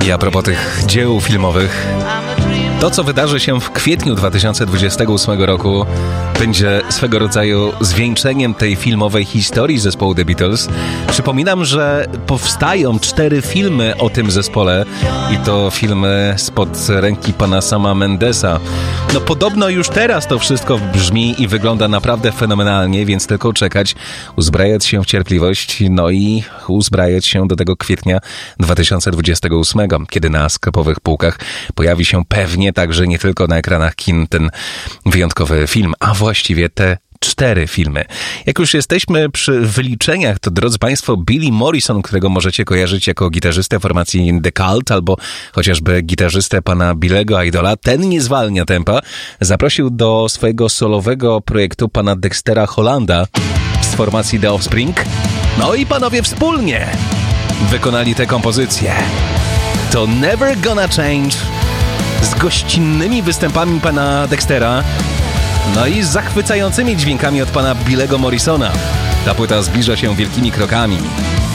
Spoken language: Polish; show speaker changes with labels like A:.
A: I a propos tych dzieł filmowych, to, co wydarzy się w kwietniu 2028 roku, będzie swego rodzaju zwieńczeniem tej filmowej historii zespołu The Beatles. Przypominam, że powstają 4 filmy o tym zespole i to filmy spod ręki pana Sama Mendesa. No podobno już teraz to wszystko brzmi i wygląda naprawdę fenomenalnie, więc tylko czekać, uzbrajać się w cierpliwość, no i uzbrajać się do tego kwietnia 2028, kiedy na sklepowych półkach pojawi się pewnie także nie tylko na ekranach kin ten wyjątkowy film, a właściwie te 4 filmy. Jak już jesteśmy przy wyliczeniach, to drodzy Państwo, Billy Morrison, którego możecie kojarzyć jako gitarzystę formacji The Cult albo chociażby gitarzystę pana Billego Idola, ten nie zwalnia tempa, zaprosił do swojego solowego projektu pana Dextera Hollanda z formacji The Offspring. No i panowie wspólnie wykonali tę kompozycję. To Never Gonna Change z gościnnymi występami pana Dextera, no i z zachwycającymi dźwiękami od pana Billego Morrisona. Ta płyta zbliża się wielkimi krokami.